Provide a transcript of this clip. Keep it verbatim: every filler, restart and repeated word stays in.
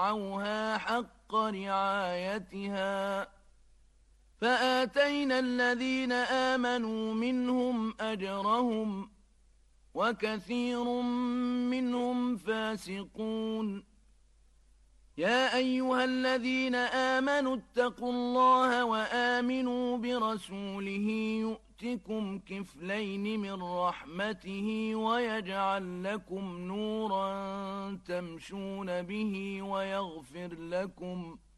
رعوها حق رعايتها فآتينا الذين آمنوا منهم أجرهم وكثير منهم فاسقون يا أيها الذين آمنوا اتقوا الله وآمنوا برسوله يؤتكم كفلين من رحمته ويجعل لكم نورا تمشون به ويغفر لكم